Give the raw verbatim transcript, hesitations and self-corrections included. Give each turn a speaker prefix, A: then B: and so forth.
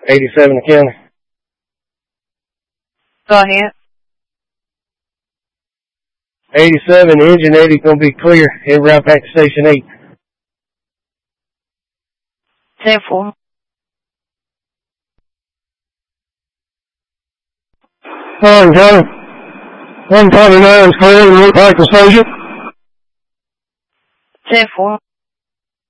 A: eighty-seven to county.
B: Go ahead.
A: eighty-seven, engine eighty gonna be clear. Head route back to station eight.
B: ten four.
C: Alright, County. one forty-nine is clear and route back to station.
B: ten four.